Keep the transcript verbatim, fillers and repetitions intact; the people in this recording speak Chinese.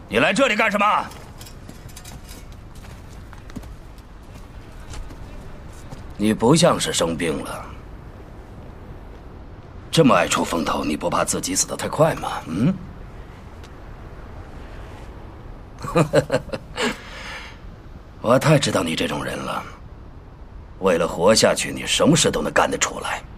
你来这里干什么？你不像是生病了，这么爱出风头，你不怕自己死得太快吗？嗯？我太知道你这种人了，为了活下去，你什么事都能干得出来。